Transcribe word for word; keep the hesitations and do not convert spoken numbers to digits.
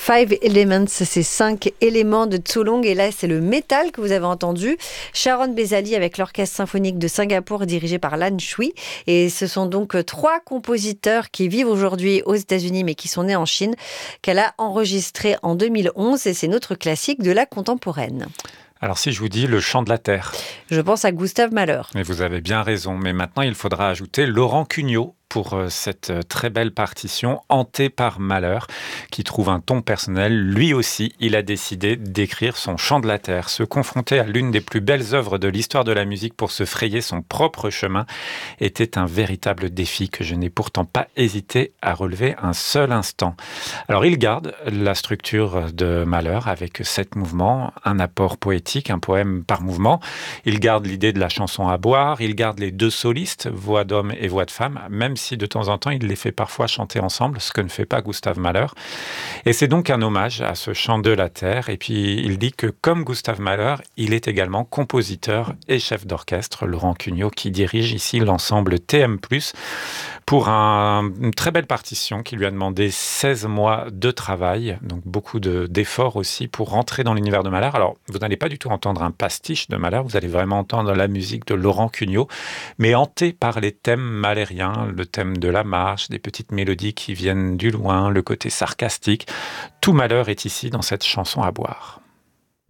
Five Elements, c'est cinq éléments de Tsulong. Et là, c'est le métal que vous avez entendu. Sharon Bezali avec l'Orchestre symphonique de Singapour dirigé par Lan Shui. Et ce sont donc trois compositeurs qui vivent aujourd'hui aux États-Unis mais qui sont nés en Chine, qu'elle a enregistré en deux mille onze. Et c'est notre classique de la contemporaine. Alors si je vous dis le chant de la terre. Je pense à Gustave Mahler. Mais vous avez bien raison. Mais maintenant, il faudra ajouter Laurent Cugnot pour cette très belle partition hantée par Mahler, qui trouve un ton personnel. Lui aussi, il a décidé d'écrire son chant de la terre. Se confronter à l'une des plus belles œuvres de l'histoire de la musique pour se frayer son propre chemin était un véritable défi que je n'ai pourtant pas hésité à relever un seul instant. Alors, il garde la structure de Mahler avec sept mouvements, un apport poétique, un poème par mouvement. Il garde l'idée de la chanson à boire, il garde les deux solistes, voix d'homme et voix de femme, même si de temps en temps, il les fait parfois chanter ensemble, ce que ne fait pas Gustave Mahler. Et c'est donc un hommage à ce chant de la terre. Et puis, il dit que comme Gustave Mahler, il est également compositeur et chef d'orchestre, Laurent Cugnot, qui dirige ici l'ensemble T M plus, pour un, une très belle partition qui lui a demandé seize mois de travail, donc beaucoup de, d'efforts aussi pour rentrer dans l'univers de Mahler. Alors, vous n'allez pas du tout entendre un pastiche de Mahler, vous allez vraiment entendre la musique de Laurent Cugnot, mais hanté par les thèmes mahlériens, le thème de la marche, des petites mélodies qui viennent du loin, le côté sarcastique. Tout Mahler est ici dans cette chanson à boire.